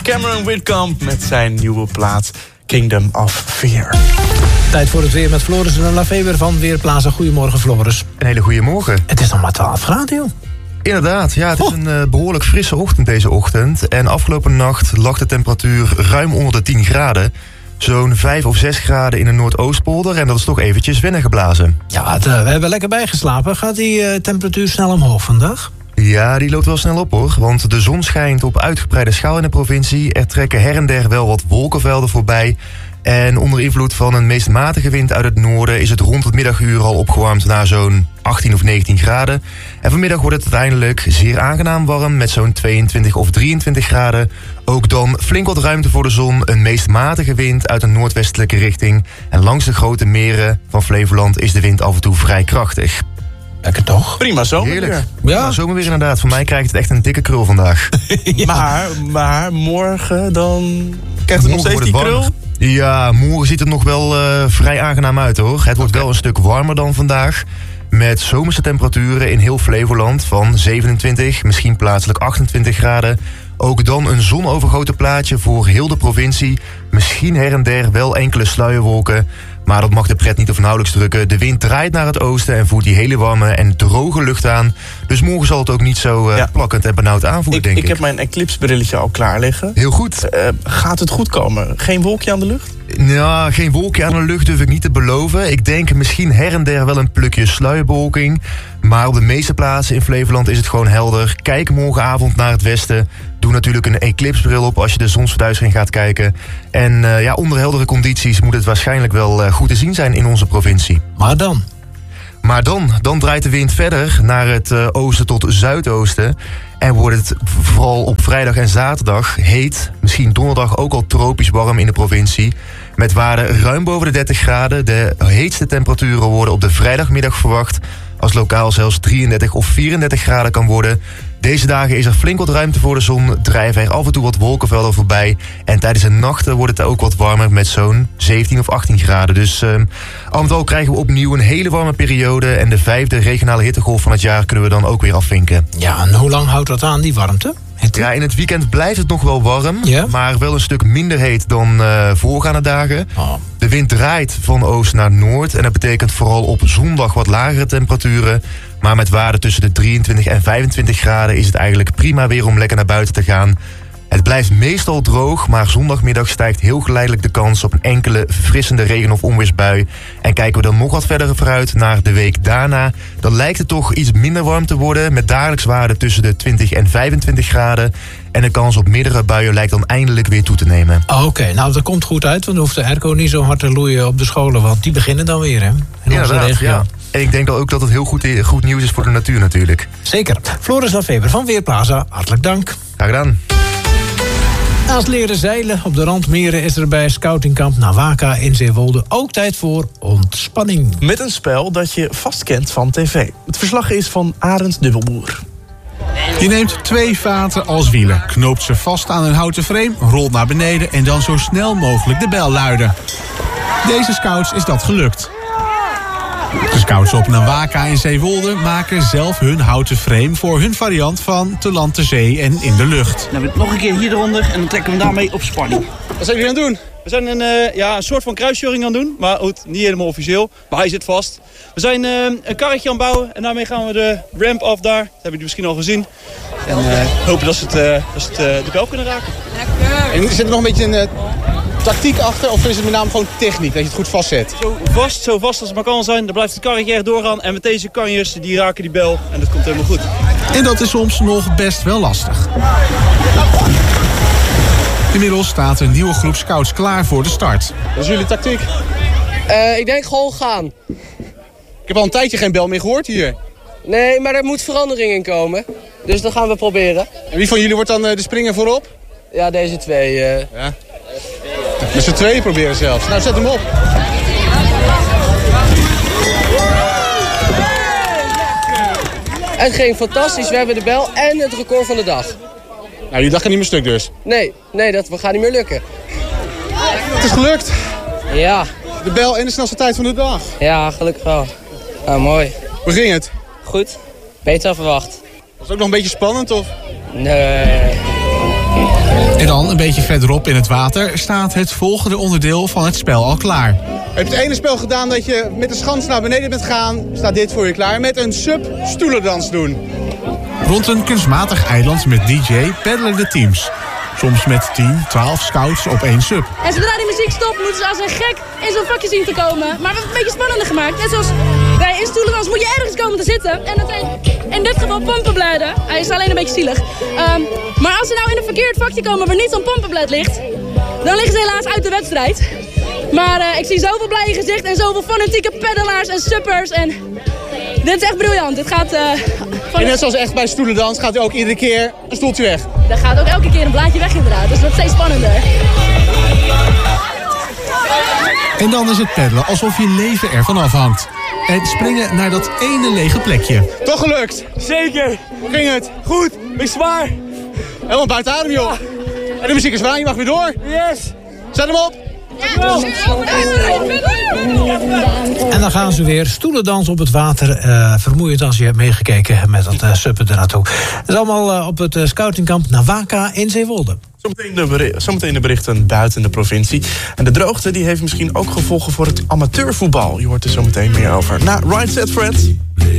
Cameron Whitcomb met zijn nieuwe plaat Kingdom of Fear. Tijd voor het weer met Floris en Lafeber van Weerplaza. Goedemorgen, Floris. Een hele goede morgen. Het is nog maar 12 graden, joh. Inderdaad, ja, het is een behoorlijk frisse ochtend deze ochtend. En afgelopen nacht lag de temperatuur ruim onder de 10 graden. Zo'n 5 of 6 graden in de Noordoostpolder. En dat is toch eventjes wennen geblazen. Ja, we hebben lekker bijgeslapen. Gaat die temperatuur snel omhoog vandaag? Ja, die loopt wel snel op hoor. Want de zon schijnt op uitgebreide schaal in de provincie. Er trekken her en der wel wat wolkenvelden voorbij. En onder invloed van een meest matige wind uit het noorden is het rond het middaguur al opgewarmd naar zo'n 18 of 19 graden. En vanmiddag wordt het uiteindelijk zeer aangenaam warm met zo'n 22 of 23 graden. Ook dan flink wat ruimte voor de zon, een meest matige wind uit een noordwestelijke richting. En langs de grote meren van Flevoland is de wind af en toe vrij krachtig. Lekker toch? Prima zomer. Heerlijk. Ja, zomerweer inderdaad. Voor mij krijgt het echt een dikke krul vandaag. Ja. Maar morgen dan krijgt het nog steeds die krul? Ja, morgen ziet het nog wel vrij aangenaam uit hoor. Het wordt wel een stuk warmer dan vandaag. Met zomerse temperaturen in heel Flevoland van 27, misschien plaatselijk 28 graden. Ook dan een zonovergoten plaatje voor heel de provincie. Misschien her en der wel enkele sluierwolken. Maar dat mag de pret niet of nauwelijks drukken. De wind draait naar het oosten en voert die hele warme en droge lucht aan. Dus morgen zal het ook niet zo plakkend en benauwd aanvoelen, denk ik. Ik heb mijn eclipse-brilletje al klaar liggen. Heel goed. Gaat het goed komen? Geen wolkje aan de lucht? Nou, geen wolkje aan de lucht durf ik niet te beloven. Ik denk misschien her en der wel een plukje sluierbewolking. Maar op de meeste plaatsen in Flevoland is het gewoon helder. Kijk morgenavond naar het westen. Doe natuurlijk een eclipsebril op als je de zonsverduistering gaat kijken. En onder heldere condities moet het waarschijnlijk wel goed te zien zijn in onze provincie. Maar dan draait de wind verder naar het oosten tot zuidoosten. En wordt het vooral op vrijdag en zaterdag heet. Misschien donderdag ook al tropisch warm in de provincie. Met waarden ruim boven de 30 graden. De heetste temperaturen worden op de vrijdagmiddag verwacht. Als lokaal zelfs 33 of 34 graden kan worden. Deze dagen is er flink wat ruimte voor de zon. Drijven er af en toe wat wolkenvelden voorbij. En tijdens de nachten wordt het ook wat warmer met zo'n 17 of 18 graden. Dus al met al krijgen we opnieuw een hele warme periode. En de 5e regionale hittegolf van het jaar kunnen we dan ook weer afvinken. Ja, en hoe lang houdt dat aan, die warmte? Ja, in het weekend blijft het nog wel warm. Ja? Maar wel een stuk minder heet dan voorgaande dagen. Oh. De wind draait van oost naar noord. En dat betekent vooral op zondag wat lagere temperaturen. Maar met waarden tussen de 23 en 25 graden is het eigenlijk prima weer om lekker naar buiten te gaan. Het blijft meestal droog, maar zondagmiddag stijgt heel geleidelijk de kans op een enkele verfrissende regen- of onweersbui. En kijken we dan nog wat verder vooruit naar de week daarna, dan lijkt het toch iets minder warm te worden met dagelijks waarden tussen de 20 en 25 graden. En de kans op meerdere buien lijkt dan eindelijk weer toe te nemen. Oké, nou dat komt goed uit, want dan hoeft de airco niet zo hard te loeien op de scholen, want die beginnen dan weer, hè? In onze regio. Ja. En ik denk ook dat het heel goed nieuws is voor de natuur natuurlijk. Zeker. Floris Lafeber van Weerplaza, hartelijk dank. Graag gedaan. Naast leren zeilen op de randmeren is er bij scoutingkamp Nawaka in Zeewolde ook tijd voor ontspanning. Met een spel dat je vast kent van tv. Het verslag is van Arend Dubbelboer. Je neemt 2 vaten als wielen, knoopt ze vast aan een houten frame, rolt naar beneden en dan zo snel mogelijk de bel luiden. Deze scouts is dat gelukt. De scouts op Nawaka in Zeewolde maken zelf hun houten frame voor hun variant van te land, te zee en in de lucht. Nou, nog een keer hier eronder en dan trekken we hem daarmee op spanning. Wat zijn jullie aan het doen? We zijn een soort van kruisjoring aan het doen, maar goed, niet helemaal officieel. Maar hij zit vast. We zijn een karretje aan het bouwen en daarmee gaan we de ramp af daar. Dat hebben jullie misschien al gezien. En hopen dat ze de bel kunnen raken. En zit er nog een beetje een tactiek achter of is het met name gewoon techniek, dat je het goed vastzet? Zo vast als het maar kan zijn, dan blijft het karretje echt doorgaan. En met deze kanjers, die raken die bel en dat komt helemaal goed. En dat is soms nog best wel lastig. Inmiddels staat een nieuwe groep scouts klaar voor de start. Wat is jullie tactiek? Ik denk gewoon gaan. Ik heb al een tijdje geen bel meer gehoord hier. Nee, maar er moet verandering in komen. Dus dat gaan we proberen. En wie van jullie wordt dan de springer voorop? Ja, deze 2. Ja. Met z'n tweeën proberen zelfs. Nou, zet hem op. Het ging fantastisch. We hebben de bel en het record van de dag. Nou, jullie dag gaat niet meer stuk dus? Nee, dat gaat niet meer lukken. Het is gelukt. Ja. De bel en de snelste tijd van de dag. Ja, gelukkig wel. Nou, mooi. Hoe ging het? Goed. Beter dan verwacht. Was het ook nog een beetje spannend, of? Nee. En dan, een beetje verderop in het water, staat het volgende onderdeel van het spel al klaar. Heb je het ene spel gedaan dat je met de schans naar beneden bent gaan, staat dit voor je klaar. Met een sub-stoelendans doen. Rond een kunstmatig eiland met DJ peddelen de teams. Soms met 10, 12 scouts op 1 sub. En zodra die muziek stopt, moeten ze als een gek in zo'n vakje zien te komen. Maar we hebben het een beetje spannender gemaakt. Net zoals bij een stoelendans moet je ergens komen te zitten. En dat zijn in dit geval pompenbladen. Hij is alleen een beetje zielig. Maar als ze nou in een verkeerd vakje komen waar niet zo'n pompenblad ligt, dan liggen ze helaas uit de wedstrijd. Maar ik zie zoveel blije gezichten en zoveel fanatieke peddelaars en suppers. En dit is echt briljant. Dit gaat... En net zoals echt bij stoelendans gaat er ook iedere keer een stoeltje weg. Er gaat ook elke keer een blaadje weg inderdaad. Dus het wordt steeds spannender. En dan is het peddelen alsof je leven ervan afhangt. En springen naar dat ene lege plekje. Toch gelukt? Zeker. Hoe ging het? Goed. Ben zwaar. Helemaal buiten adem, joh. En de muziek is waar, je mag weer door. Yes. Zet hem op. En dan gaan ze weer stoelendans op het water. Vermoeiend als je hebt meegekeken met dat suppen ernaartoe. Dat is allemaal op het scoutingkamp Nawaka in Zeewolde. Zometeen de berichten buiten de provincie. En de droogte die heeft misschien ook gevolgen voor het amateurvoetbal. Je hoort er zometeen meer over. Na Right Set Fred.